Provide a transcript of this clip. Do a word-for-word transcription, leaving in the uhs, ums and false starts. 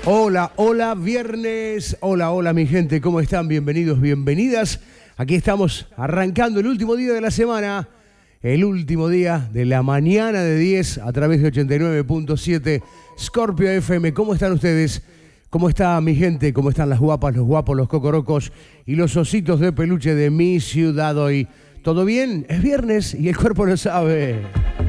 Hola, hola, viernes. Hola, hola, mi gente. ¿Cómo están? Bienvenidos, bienvenidas. Aquí estamos arrancando el último día de la semana. El último día de la mañana de diez a través de ochenta y nueve punto siete Scorpio F M. ¿Cómo están ustedes? ¿Cómo está mi gente? ¿Cómo están las guapas, los guapos, los cocorocos y los ositos de peluche de mi ciudad hoy? ¿Todo bien? Es viernes y el cuerpo lo sabe.